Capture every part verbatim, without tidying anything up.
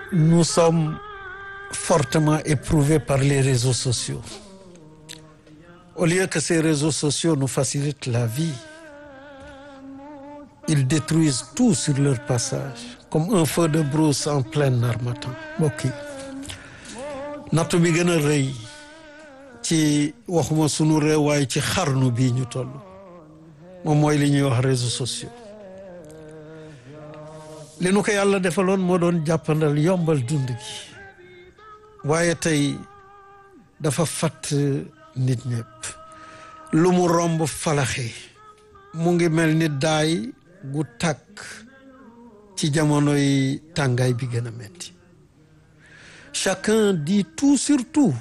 Nous sommes fortement éprouvés par les réseaux sociaux. Au lieu que ces réseaux sociaux nous facilitent la vie, ils détruisent tout sur leur passage, comme un feu de brousse en plein harmattan. mbokk yi nattu bi gën a rëy ci waxuma sunu réew waaye ci xarnu bii ñu toll moom mooy li ñuy wax réseaux sociaux. li nu ko yàlla defaloon moo doon jàppandal yombal dund gi waaye tey dafa fatt nit ñëpp lu mu romb falaxe mu ngi mel ni daay gu tàkk ci jamonoy tàngaay bi gën a metti. Chacun dit tout sur tout.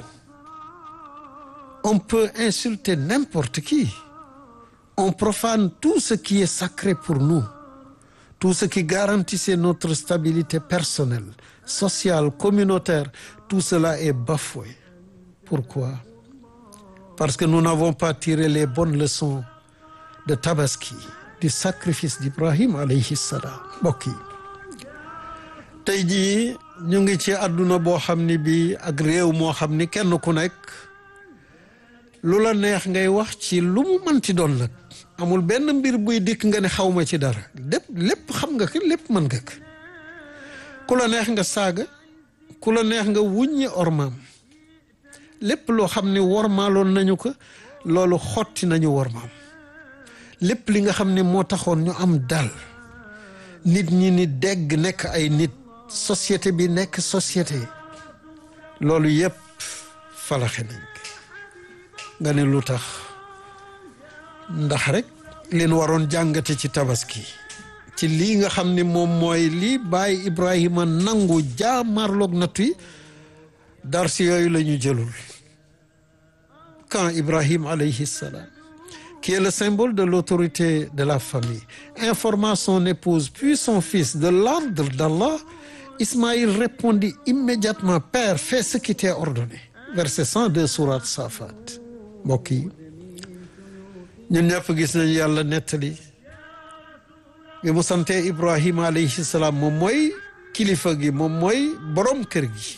On peut insulter n'importe qui. On profane tout ce qui est sacré pour nous. Tout ce qui garantissait notre stabilité personnelle, sociale, communautaire, tout cela est bafoué. Pourquoi? Parce que nous n'avons pas tiré les bonnes leçons de Tabaski, du sacrifice d'Ibrahim alayhi salam. mbokk yi tey jii ñu ngi ci àdduna boo xam ni bi ak réew moo xam ni kenn ku nekk lu la neex ngay wax ci lu mu mënti doon nag amul benn mbir buy dikk nga ne xawma ci dara lépp lépp xam nga ko lépp mën nga ko ku la neex nga saaga ku la neex nga wuññi ormaam lépp loo xam ni wormaaloon nañu ko loolu xotti nañu wormaam lépp li nga xam ne moo taxoon ñu am dal nit ñi ni dégg nekk ay nit société bi nekk société loolu yépp falaxe nañ nga ne lu tax ndax rek leen waroon jàngate ci tabaski ci lii nga xam ne moom mooy lii baay Ibrahima nangu jaamarloog nattu yi dar si yooyu la ñu jëlul quand Ibrahim alayhi salam qui est le symbole de l'autorité de la famille, informa son épouse puis son fils de l'ordre d'Allah, Ismaïl répondit immédiatement: Père, fais ce qui t'est ordonné. Verset cent deux sourate Safat. mbokk yi ñun ñëpp gis nañu yàlla nettali bi mu sante Ibrahima alayhi salaam moom mooy kilifa gi moom mooy borom kër gi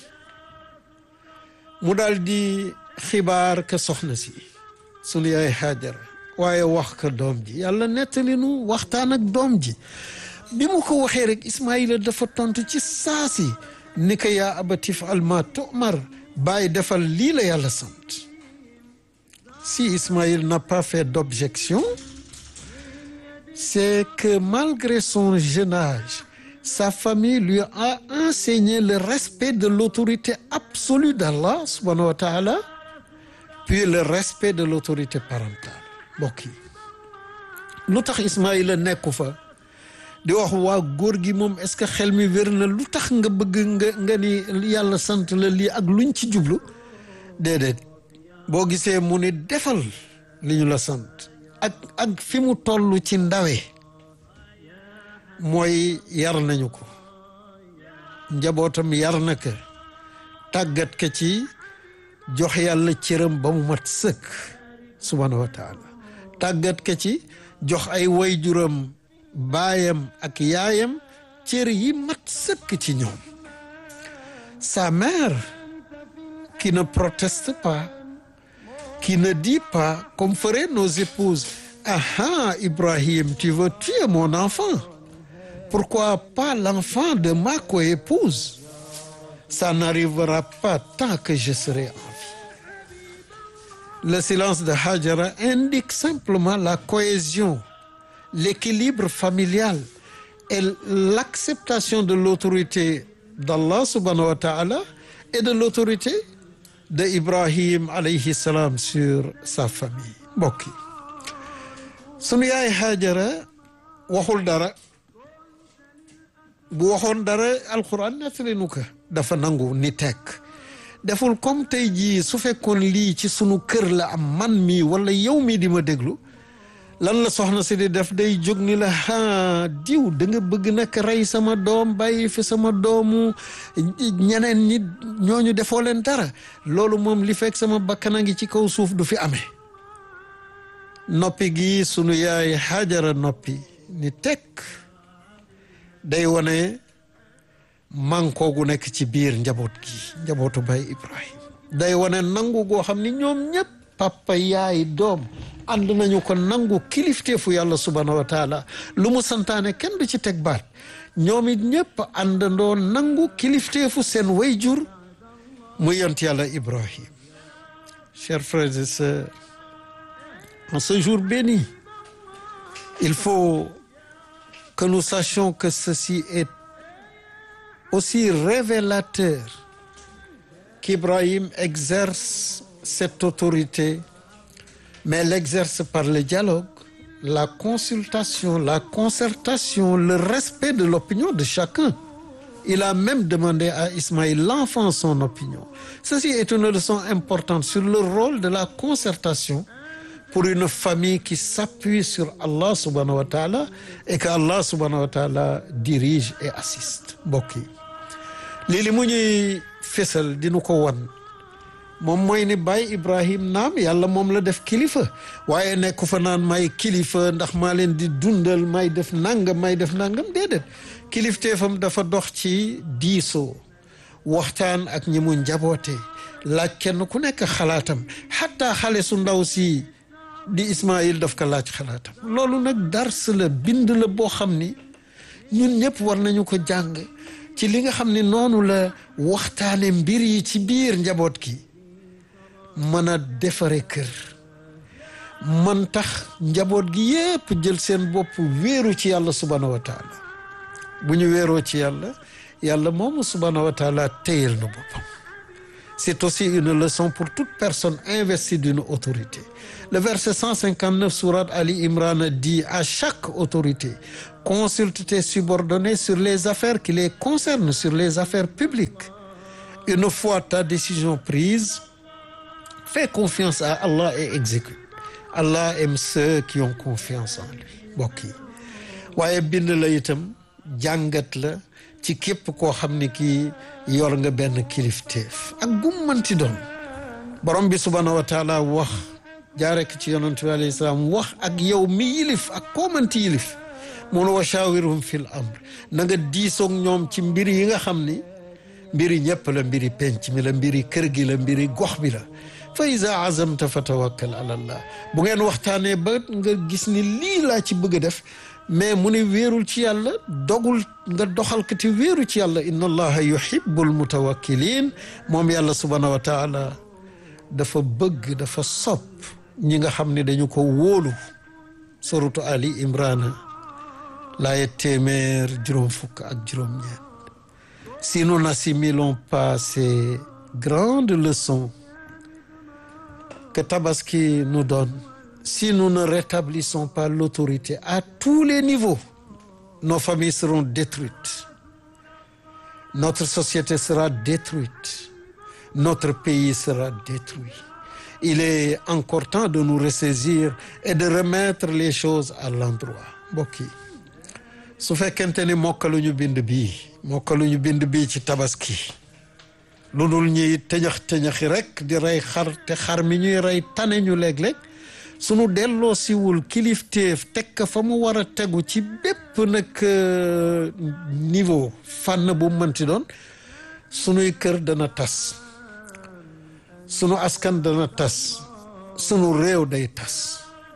mu daal di xibaar ka soxna si sunu yaay Haajara waaye wax ko doom ji yàlla nettali nu waxtaan ak doom ji bi mu ko waxee rek Ismaïla dafa tontu ci saasi ni ko yaa abati if'al maa tu'mar bàyyi defal lii la yàlla sant. Si Ismaïl n'a pas fait d'objection, c'est que malgré son jeune âge, sa famille lui a enseigné le respect de l'autorité absolue d'Allah subhanahu wa ta'ala, puis le respect de l'autorité parentale. mbokk yi lu tax Ismaïla nekku fa di wax waa góor gi moom est-ce que xel mi wér na lu tax nga bëgg nga nga ni yàlla sant la lii ak luñ ci jublu déedéet boo gisee mu ni defal li ñu la sant ak ak fi mu toll ci ndawe mooy yar nañu ko njabootam yar na ko tàggat ko ci jox yàlla cëram ba mu mat sëkk subhanahu wa taala tàggat ka ci jox ay wayjuram baayam ak yaayam cër yi mat sëkk ci ñoom. Sa mère qui ne proteste pas, qui ne dit pas comme feraient nos épouses: ah ah Ibrahim, tu veux tuer mon enfant, pourquoi pas l'enfant de ma coépouse? Ça n'arrivera pas tant que je serai en vie. Le silence de Hajara indique simplement la cohésion, l'équilibre familial et l'acceptation de l'autorité d'Allah subhanahu wa ta'ala et de l'autorité de Ibrahim alayhi salam sur sa famille. mbokk yi sunu yaay Hajara waxul dara bu waxoon dara alquran nettali nu ko dafa nangu ni tekk deful comme tey jii su fekkoon lii ci sunu kër la am man mii wala yow mii di ma déglu lan la soxna si di def day jóg ni la ha diw da nga bëgg nag rey sama doom bàyyi fi sama doomu ñeneen ñi ñooñu defoo leen dara loolu moom li fekk sama bakkan a ngi ci kaw suuf du fi amee. noppi gi sunu yaay Hajara noppi ni tekk day wane mànkoo gu nekk ci biir njaboot gi njabootu Baay Ibrahim day wane nangu goo xam ni ñoom ñëpp papa yaay doom ànd nañu ko nangu kilifteefu yàlla subhanahu wa taala lu mu santaane kenn du ci teg baat ñoom it ñëpp àndandoo nangu kilifteefu seen wayjur mu yont yàlla Ibrahim. Chers frères et sœurs, en ce jour béni, il faut que nous sachions que ceci est aussi révélateur qu'Ibrahim exerce cette autorité, mais l'exerce par le dialogue, la consultation, la concertation, le respect de l'opinion de chacun. Il a même demandé à Ismaïl, l'enfant, son opinion. Ceci est une leçon importante sur le rôle de la concertation pour une famille qui s'appuie sur Allah subhanahu wa ta'ala et que Allah subhanahu wa ta'ala dirige et assiste. Mbokk yi lii li mu ñuy fesal dinu ko wan moom mooy ni Baay Ibrahim naam yàlla moom la def kilifa waaye nekku fa naan may kilifa ndax maa leen di dundal may def nangam may def nangam déedéet kilifteefam dafa dox ci diisoo waxtaan ak ñi mu njaboote laaj kenn ku nekk xalaatam xataa xale su ndaw si di Ismaïl daf ko laaj xalaatam loolu nag dars la bind la boo xam ni ñun ñëpp war nañu ko jàng ci li nga xam ne noonu la waxtaane mbir yi ci biir njaboot gi mën a defare kër man tax njaboot gi yépp jël seen bopp wéeru ci yàlla subhanahu wa taala bu ñu wéeroo ci yàlla yàlla moomu subhanahu wa taala téyel na boppam. C'est aussi une leçon pour toute personne investie d'une autorité. Le verset cent cinquante-neuf sourate Ali Imran dit à chaque autorité: consulte tes subordonnés sur les affaires qui les concernent, sur les affaires publiques. Une fois ta décision prise, fais confiance à Allah et exécute. Allah aime ceux qui ont confiance en lui. Mbokk yi waaye bind la itam jàngat la ci képp koo xam ne kii yor nga benn kilifteef ak gum mënti doon borom bi subhanahu wa taala wax jaare ko ci yonent bi alayhi salaam wax ak yow mi yilif ak koo mënti yilif mun wa shawirhum fil amr na nga diisoog ñoom ci mbir yi nga xam ni mbiri ñëpp la mbiri penc mi la mbiri kër gi la mbiri gox bi la fa iza azamta fa tawakkal ala allah bu ngeen waxtaanee ba nga gis ni lii laa ci bëgg a def mais mu ne wéerul ci yàlla dogul nga doxal ko te wéeru ci yàlla inna allaha yuhibbul mutawakkilin moom yàlla subhanahu wa taala dafa bëgg dafa sopp ñi nga xam ne dañu ko wóolu suratu Ali Imran laaya téeméer juróom fukk ak juróom ñeent. Si nous n'assimilons pas ces grandes leçons que Tabaski nous donne, si nous ne rétablissons pas l'autorité à tous les niveaux, nos familles seront détruites. Notre société sera détruite. Notre pays sera détruit. Il est encore temps de nous ressaisir et de remettre les choses à l'endroit. Mbokk yi su fekkente ni mokkaluñu bind bii mokkaluñu bind bii ci Tabaski lu dul ñuy tëñax tëñaxi rek di rey xar te xar mi ñuy rey tane ñu léeg-léeg sunu delloo siwul kilifteef teg ka fa mu war a tegu ci bépp nag niveau fànn bu mënti doon sunuy kër dana tas sunu askan dana tas sunu réew day tas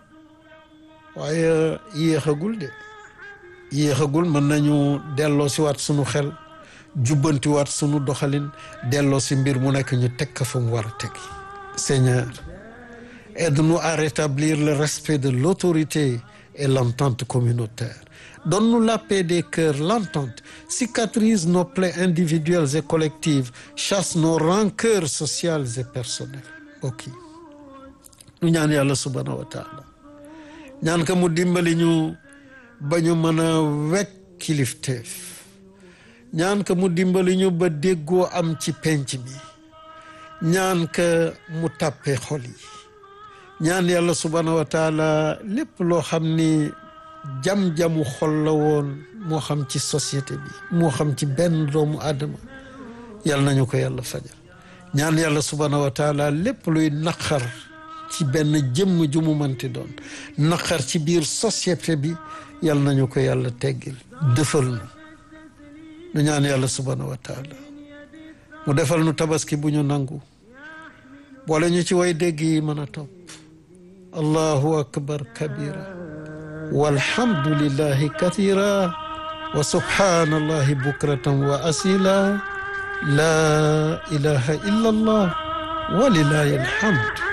waaye yéexagul de yéexagul mën nañu delloo si waat sunu xel jubbanti waat sunu doxalin delloo si mbir mu nekk ñu teg ka fa mu war a teg. Seigneur, aide-nous à rétablir le respect de l'autorité et l'entente communautaire. Donne-nous la paix des cœurs, l'entente, cicatrise nos plaies individuelles et collectives, chasse nos rancœurs sociales et personnelles. Ok, ñu ñaan yàlla subhanahu wa taala ñaan ka mu dimbali ñu ba ñu mën a wekk kilifteef ñaan ka mu dimbali ñu ba déggoo am ci penc mi ñaan ka mu tàppe xol yi ñaan yàlla subhanahu wa taala lépp loo xam ni jam-jamu xol la woon moo xam ci société bi moo xam ci benn doomu aadama yàlla nañu ko yàlla fajal ñaan yàlla subhanahu wa taala lépp luy naqar ci benn jëmm ju mu mënti doon naqar ci biir société bi yàlla nañu ko yàlla teggil dëfal nu nu ñaan yàlla subhanahu wa taala mu defal nu tabaski bu ñu nangu boole ñu ci way dégg yi mën a topp allahu akbar kabira walhamdulillahi kathira wa subhanallahi bukratan wa asila la ilaha illa allah wa lillahi alhamd